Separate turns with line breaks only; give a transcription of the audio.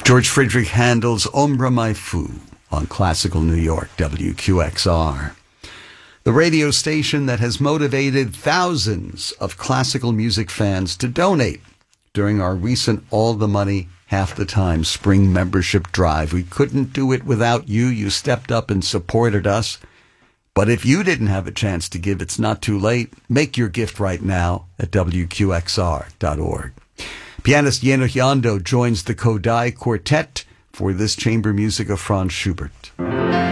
George Friedrich Handel's Ombre Mai Fu on Classical New York, WQXR. The radio station that has motivated thousands of classical music fans to donate during our recent All the Money, Half the Time spring membership drive. We couldn't do it without you. You stepped up and supported us. But if you didn't have a chance to give, it's not too late. Make your gift right now at WQXR.org. Pianist Jeno Yando joins the Kodai Quartet for this chamber music of Franz Schubert.